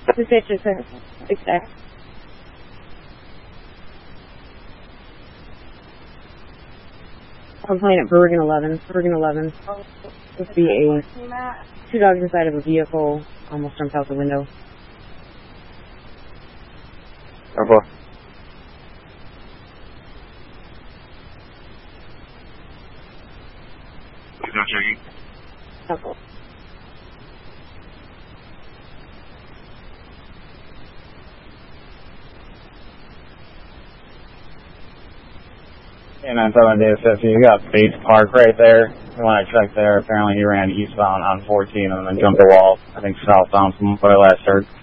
The pitch is 6X. I'm playing at Bergen 11. Bergen 11. This would be two dogs inside of a vehicle, almost jumped out the window. Careful. He's not checking. Careful. And 9-7 Dave 50, you got Bates Park right there. You want to check there. Apparently he ran eastbound on 14 and then jumped the wall, I think southbound from what I last heard.